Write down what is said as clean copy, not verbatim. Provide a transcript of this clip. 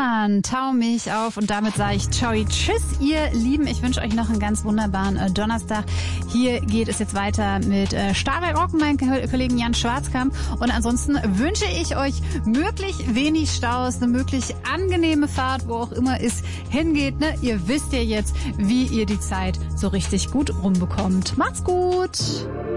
Jan, tau mich auf und damit sage ich ciao, tschüss, ihr Lieben. Ich wünsche euch noch einen ganz wunderbaren Donnerstag. Hier geht es jetzt weiter mit Starberg Rock, meinem Kollegen Jan Schwarzkamp. Und ansonsten wünsche ich euch möglichst wenig Staus, eine möglichst angenehme Fahrt, wo auch immer es hingeht. Ne? Ihr wisst ja jetzt, wie ihr die Zeit so richtig gut rumbekommt. Macht's gut!